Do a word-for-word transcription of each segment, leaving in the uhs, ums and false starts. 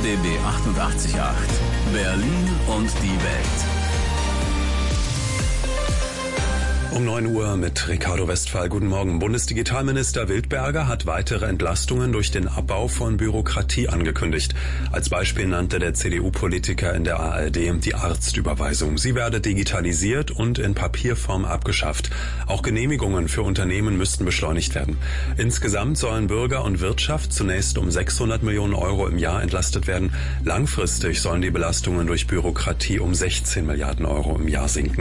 B B achtundachtzig Komma acht. Berlin und die Welt. Um neun Uhr mit Ricardo Westphal. Guten Morgen. Bundesdigitalminister Wildberger hat weitere Entlastungen durch den Abbau von Bürokratie angekündigt. Als Beispiel nannte der C D U-Politiker in der A R D die Arztüberweisung. Sie werde digitalisiert und in Papierform abgeschafft. Auch Genehmigungen für Unternehmen müssten beschleunigt werden. Insgesamt sollen Bürger und Wirtschaft zunächst um sechshundert Millionen Euro im Jahr entlastet werden. Langfristig sollen die Belastungen durch Bürokratie um sechzehn Milliarden Euro im Jahr sinken.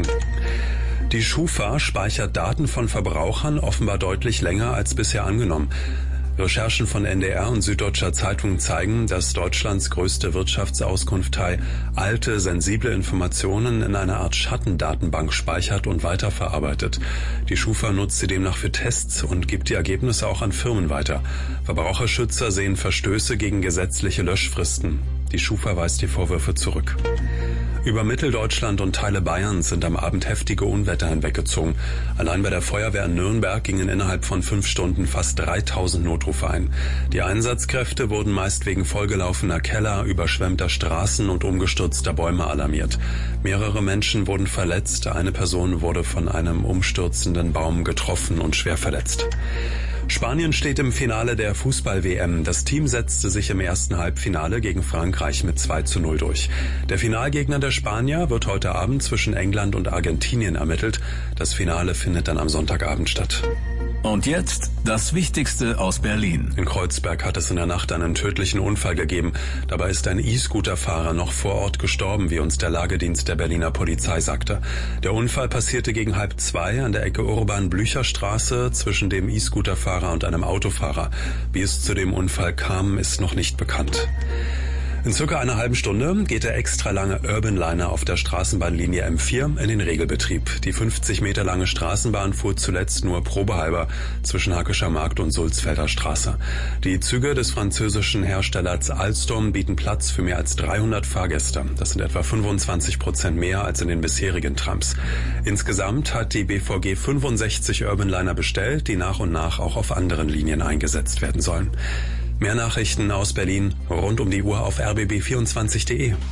Die Schufa speichert Daten von Verbrauchern offenbar deutlich länger als bisher angenommen. Recherchen von N D R und Süddeutscher Zeitung zeigen, dass Deutschlands größte Wirtschaftsauskunftei alte, sensible Informationen in einer Art Schattendatenbank speichert und weiterverarbeitet. Die Schufa nutzt sie demnach für Tests und gibt die Ergebnisse auch an Firmen weiter. Verbraucherschützer sehen Verstöße gegen gesetzliche Löschfristen. Die Schufa weist die Vorwürfe zurück. Über Mitteldeutschland und Teile Bayerns sind am Abend heftige Unwetter hinweggezogen. Allein bei der Feuerwehr in Nürnberg gingen innerhalb von fünf Stunden fast dreitausend Notrufe ein. Die Einsatzkräfte wurden meist wegen vollgelaufener Keller, überschwemmter Straßen und umgestürzter Bäume alarmiert. Mehrere Menschen wurden verletzt. Eine Person wurde von einem umstürzenden Baum getroffen und schwer verletzt. Spanien steht im Finale der Fußball-W M. Das Team setzte sich im ersten Halbfinale gegen Frankreich mit zwei zu null durch. Der Finalgegner der Spanier wird heute Abend zwischen England und Argentinien ermittelt. Das Finale findet dann am Sonntagabend statt. Und jetzt das Wichtigste aus Berlin. In Kreuzberg hat es in der Nacht einen tödlichen Unfall gegeben. Dabei ist ein E-Scooter-Fahrer noch vor Ort gestorben, wie uns der Lagedienst der Berliner Polizei sagte. Der Unfall passierte gegen halb zwei an der Ecke Urban-Blücher-Straße zwischen dem E-Scooter-Fahrer und einem Autofahrer. Wie es zu dem Unfall kam, ist noch nicht bekannt. In circa einer halben Stunde geht der extra lange Urban Liner auf der Straßenbahnlinie M vier in den Regelbetrieb. Die fünfzig Meter lange Straßenbahn fuhr zuletzt nur probehalber zwischen Hackescher Markt und Sulzfelder Straße. Die Züge des französischen Herstellers Alstom bieten Platz für mehr als dreihundert Fahrgäste. Das sind etwa fünfundzwanzig Prozent mehr als in den bisherigen Trams. Insgesamt hat die B V G fünfundsechzig Urban Liner bestellt, die nach und nach auch auf anderen Linien eingesetzt werden sollen. Mehr Nachrichten aus Berlin rund um die Uhr auf r b b vierundzwanzig punkt d e.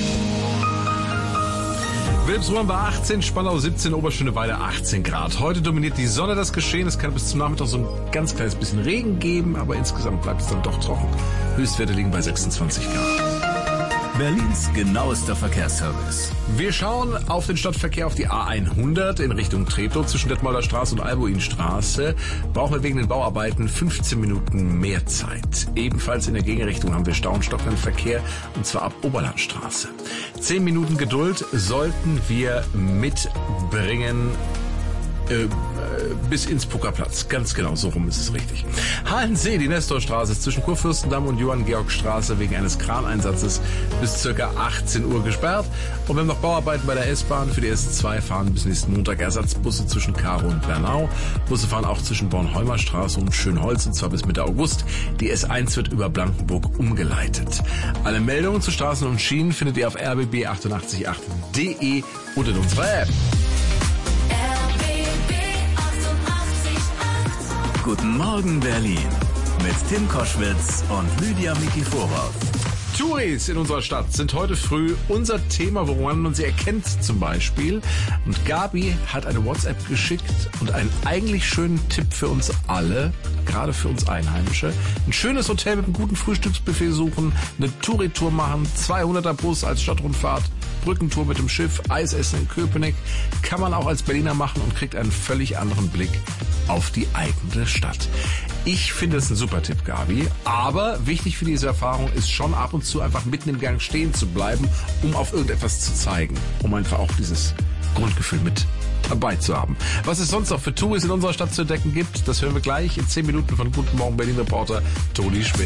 Wilhelmsruhen war achtzehn, Spandau siebzehn, Oberschöneweide achtzehn Grad. Heute dominiert die Sonne das Geschehen. Es kann bis zum Nachmittag so ein ganz kleines bisschen Regen geben, aber insgesamt bleibt es dann doch trocken. Höchstwerte liegen bei sechsundzwanzig Grad. Berlins genauester Verkehrsservice. Wir schauen auf den Stadtverkehr auf die A hundert in Richtung Treptow zwischen Detmolder Straße und Albuinstraße. Brauchen wir wegen den Bauarbeiten fünfzehn Minuten mehr Zeit. Ebenfalls in der Gegenrichtung haben wir Stau und stockenden Verkehr, und zwar ab Oberlandstraße. zehn Minuten Geduld sollten wir mitbringen. Äh, bis Innsbrucker Platz. Ganz genau, so rum ist es richtig. Halensee, die Nestorstraße ist zwischen Kurfürstendamm und Johann-Georg-Straße wegen eines Kraneinsatzes bis ca. achtzehn Uhr gesperrt. Und wir haben noch Bauarbeiten bei der S-Bahn. Für die S zwei fahren bis nächsten Montag Ersatzbusse zwischen Karow und Bernau. Busse fahren auch zwischen Bornholmer Straße und Schönholz, und zwar bis Mitte August. Die S eins wird über Blankenburg umgeleitet. Alle Meldungen zu Straßen und Schienen findet ihr auf r b b achtundachtzig Komma acht punkt d e und in unserer App. Guten Morgen Berlin mit Tim Koschwitz und Lydia Mikiforov. Touris in unserer Stadt sind heute früh unser Thema, woran man sie erkennt zum Beispiel. Und Gabi hat eine WhatsApp geschickt und einen eigentlich schönen Tipp für uns alle, gerade für uns Einheimische. Ein schönes Hotel mit einem guten Frühstücksbuffet suchen, eine Touri-Tour machen, zweihunderter Bus als Stadtrundfahrt, Brückentour mit dem Schiff, Eisessen in Köpenick. Kann man auch als Berliner machen und kriegt einen völlig anderen Blick auf die eigene Stadt. Ich finde es ein super Tipp, Gabi. Aber wichtig für diese Erfahrung ist schon ab und zu einfach mitten im Gang stehen zu bleiben, um auf irgendetwas zu zeigen. Um einfach auch dieses Grundgefühl mit dabei zu haben. Was es sonst noch für Touris in unserer Stadt zu entdecken gibt, das hören wir gleich in zehn Minuten von Guten Morgen Berlin Reporter Toni Schmidt.